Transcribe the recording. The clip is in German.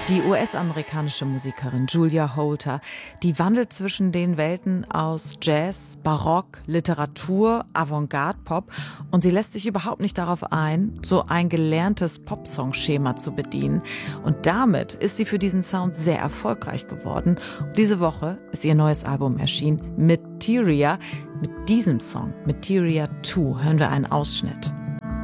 Die US-amerikanische Musikerin Julia Holter, die wandelt zwischen den Welten aus Jazz, Barock, Literatur, Avantgarde-Pop und sie lässt sich überhaupt nicht darauf ein, so ein gelerntes Popsong-Schema zu bedienen. Und damit ist sie für diesen Sound sehr erfolgreich geworden. Diese Woche ist ihr neues Album erschienen, Materia. Mit diesem Song, Materia 2, hören wir einen Ausschnitt.